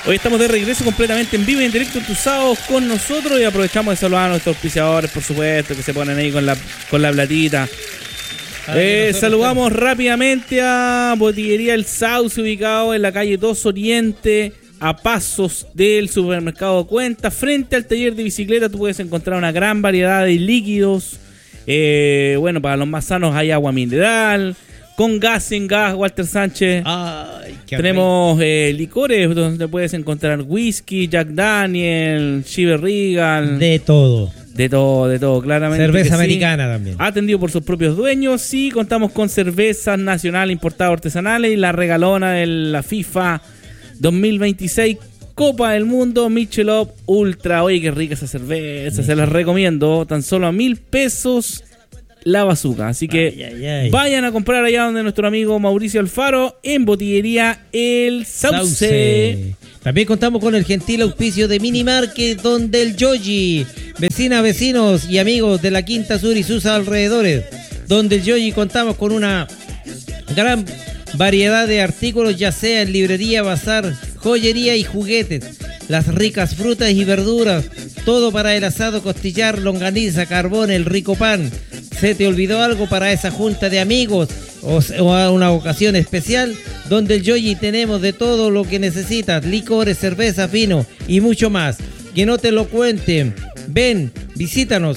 Hoy estamos de regreso completamente en vivo y en directo en tus sábados con nosotros y aprovechamos de saludar a nuestros auspiciadores, por supuesto, que se ponen ahí con la platita. Saludamos rápidamente a Botillería El Sauce, ubicado en la calle 2 Oriente, a pasos del supermercado Cuenta. Frente al taller de bicicleta tú puedes encontrar una gran variedad de líquidos. Bueno, para los más sanos hay agua mineral, con gas, sin gas, Walter Sánchez. Ay, tenemos licores donde puedes encontrar whisky, Jack Daniel, Chivas Regal. De todo. De todo, claramente. Cerveza americana también. Atendido por sus propios dueños. Y contamos con cervezas nacional importadas artesanales y la regalona de la FIFA 2026 Copa del Mundo Michelob Ultra. Oye, qué rica esa cerveza, se las recomiendo. Tan solo a 1,000 pesos la bazuca. Así que vayan a comprar allá donde nuestro amigo Mauricio Alfaro, en Botillería El Sauce. También contamos con el gentil auspicio de Mini Market donde el Yogi. Vecinas, vecinos y amigos de la Quinta Sur y sus alrededores. Donde el Yogi contamos con una gran variedad de artículos, ya sea en librería, bazar, joyería y juguetes. Las ricas frutas y verduras. Todo para el asado, costillar, longaniza, carbón, el rico pan. ¿Se te olvidó algo para esa junta de amigos o a una ocasión especial? Donde el Yoyi tenemos de todo lo que necesitas, licores, cerveza, vino y mucho más. Que no te lo cuenten. Ven, visítanos.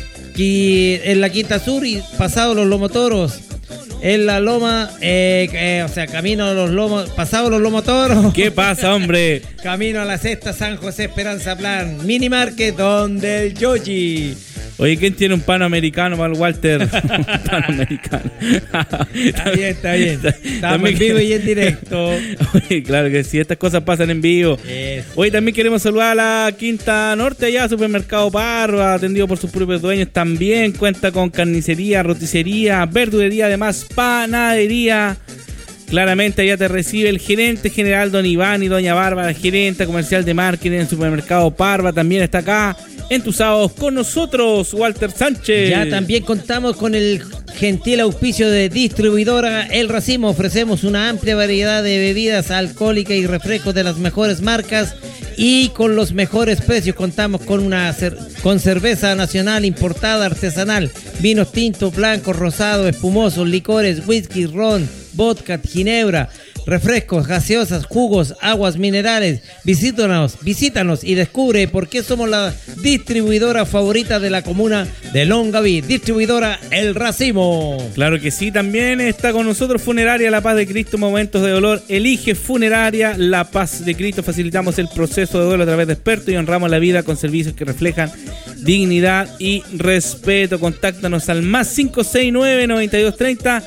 Y en la Quinta Sur y pasado los Lomotoros. En la loma, camino a los lomos, pasado los Lomotoros. ¿Qué pasa, hombre? Camino a la Sexta San José Esperanza Plan. Mini Market donde el Yoyi. Oye, ¿quién tiene un panamericano para el Walter? Un panamericano. Está bien. Estamos en vivo y en directo. Oye, claro que sí, estas cosas pasan en vivo. Hoy también queremos saludar a la Quinta Norte, allá, Supermercado Parva, atendido por sus propios dueños. También cuenta con carnicería, roticería, verdulería, además panadería. Claramente allá te recibe el gerente general don Iván y doña Bárbara, gerente comercial de marketing en Supermercado Parva. También está acá en tus sábados con nosotros, Walter Sánchez. Ya también contamos con el gentil auspicio de distribuidora El Racimo. Ofrecemos una amplia variedad de bebidas alcohólicas y refrescos de las mejores marcas y con los mejores precios. Contamos con con cerveza nacional importada artesanal, vinos tintos, blancos, rosados, espumosos, licores, whisky, ron, vodka, ginebra, refrescos, gaseosas, jugos, aguas minerales. Visítanos y descubre por qué somos la distribuidora favorita de la comuna de Longaví. Distribuidora El Racimo. Claro que sí, también está con nosotros Funeraria La Paz de Cristo, momentos de dolor. Elige Funeraria La Paz de Cristo. Facilitamos el proceso de duelo a través de expertos y honramos la vida con servicios que reflejan dignidad y respeto. Contáctanos al más 569-9230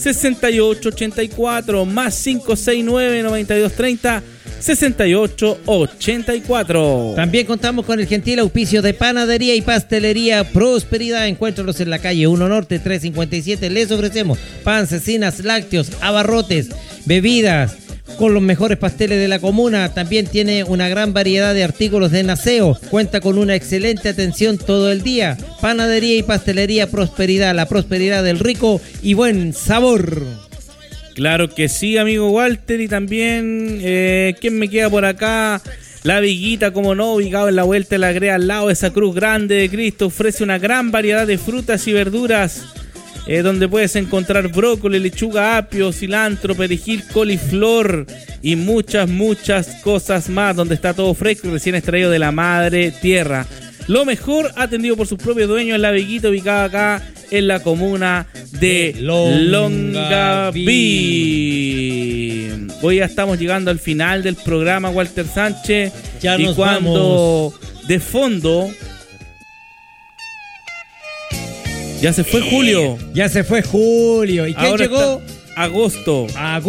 6884, más 569-9230 6884. También contamos con el gentil auspicio de Panadería y Pastelería Prosperidad. Encuéntralos en la calle 1 Norte 357. Les ofrecemos pan, cecinas, lácteos, abarrotes, bebidas con los mejores pasteles de la comuna. También tiene una gran variedad de artículos de aseo. Cuenta con una excelente atención todo el día. Panadería y Pastelería Prosperidad, la prosperidad del rico y buen sabor. Claro que sí, amigo Walter. Y también, ¿quién me queda por acá? La Viguita, como no, ubicado en la vuelta de la Grea, al lado de esa cruz grande de Cristo. Ofrece una gran variedad de frutas y verduras, donde puedes encontrar brócoli, lechuga, apio, cilantro, perejil, coliflor y muchas cosas más, donde está todo fresco y recién extraído de la madre tierra. Lo mejor atendido por sus propios dueños en La Viguita, ubicada acá en la comuna de Longaví. Hoy ya estamos llegando al final del programa, Walter Sánchez. Ya y nos cuando vamos. De fondo ya se fue Julio. Ya se fue Julio. ¿Y quién Ahora llegó? Augusto.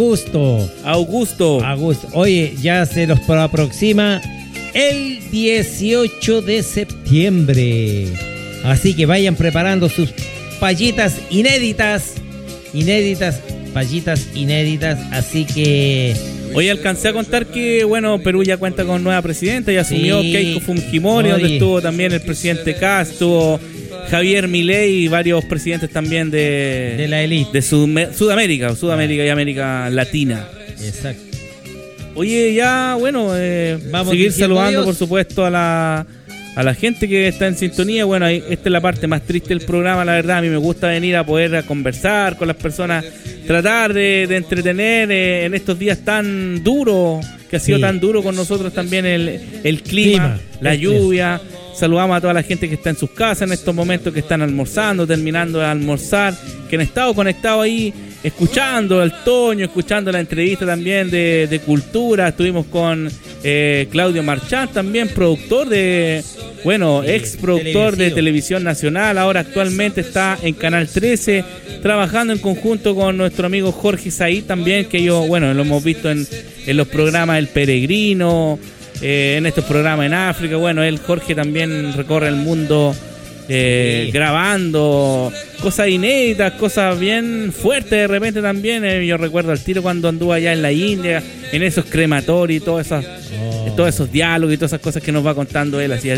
Oye, ya se nos aproxima el 18 de septiembre. Así que vayan preparando sus payitas inéditas. Payitas inéditas. Así que... Hoy alcancé a contar que, bueno, Perú ya cuenta con nueva presidenta. Ya asumió Keiko Fujimori, donde estuvo también el presidente Kast, estuvo Javier Milei y varios presidentes también de la élite de Sudamérica y América Latina. Exacto. Oye, ya, bueno, Vamos seguir diciendo saludando, adiós. por supuesto, a la gente que está en sintonía. Bueno, esta es la parte más triste del programa, la verdad. A mí me gusta venir a poder conversar con las personas, tratar de entretener en estos días tan duros, que ha sido Sí. tan duro con nosotros también el clima, la lluvia. Saludamos a toda la gente que está en sus casas en estos momentos, que están almorzando, terminando de almorzar, que han estado conectados ahí, escuchando al Toño, escuchando la entrevista también de Cultura. Estuvimos con Claudio Marchand, también productor ex productor de Televisión Nacional. Ahora actualmente está en Canal 13, trabajando en conjunto con nuestro amigo Jorge Said también, que yo, lo hemos visto en los programas El Peregrino, en estos programas en África. Él, Jorge, también recorre el mundo grabando cosas inéditas, cosas bien fuertes de repente también. Yo recuerdo al tiro cuando anduvo allá en la India, en esos crematorios y todos esos diálogos y todas esas cosas que nos va contando él. Así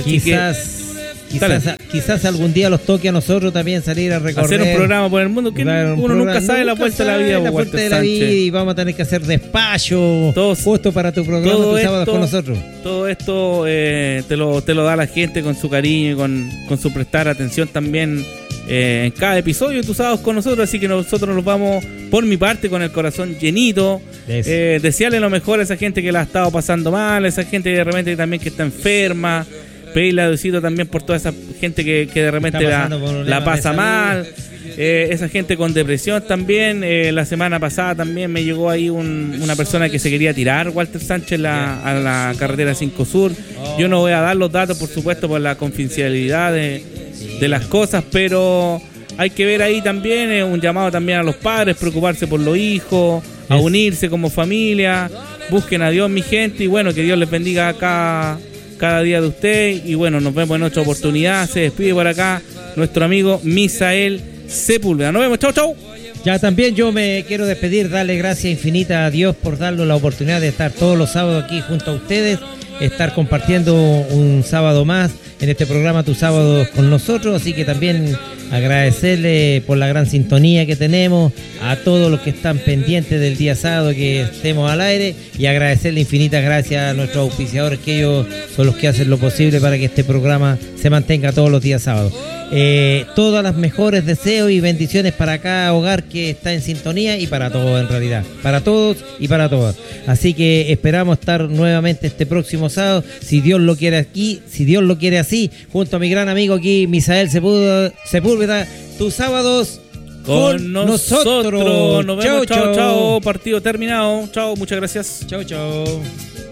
Quizás algún día los toque a nosotros también salir a recorrer, hacer un programa por el mundo, que uno nunca sabe la vuelta de la vida, la vuelta de la vida, y vamos a tener que hacer despacho justo para tu programa, tus sábados con nosotros. Todo esto te lo da la gente con su cariño y con su prestar atención también en cada episodio de tus sábados con nosotros. Así que nosotros nos vamos, por mi parte, con el corazón llenito, desearle lo mejor a esa gente que la ha estado pasando mal, a esa gente que de repente también que está enferma. Pedirle a Diosito también por toda esa gente que de repente la pasa mal, esa gente con depresión también. La semana pasada también me llegó ahí una persona que se quería tirar, Walter Sánchez, a la carretera 5 Sur. Yo no voy a dar los datos, por supuesto, por la confidencialidad de las cosas, pero hay que ver ahí también un llamado también a los padres, preocuparse por los hijos, a unirse como familia. Busquen a Dios, mi gente, y que Dios les bendiga cada día de usted. Y nos vemos en otra oportunidad. Se despide por acá nuestro amigo Misael Sepúlveda. Nos vemos, chau. Ya también yo me quiero despedir, darle gracias infinita a Dios por darnos la oportunidad de estar todos los sábados aquí junto a ustedes, estar compartiendo un sábado más en este programa Tus Sábados con nosotros. Así que también agradecerle por la gran sintonía que tenemos a todos los que están pendientes del día sábado que estemos al aire, y agradecerle infinitas gracias a nuestros auspiciadores, que ellos son los que hacen lo posible para que este programa se mantenga todos los días sábados. Todas las mejores deseos y bendiciones para cada hogar que está en sintonía, y para todos, en realidad, para todos y para todas. Así que esperamos estar nuevamente este próximo sábado, si Dios lo quiere así, junto a mi gran amigo aquí, Misael Sepúlveda. Tus sábados con nosotros. Nos vemos, chao. Partido terminado. Chao, muchas gracias. Chao.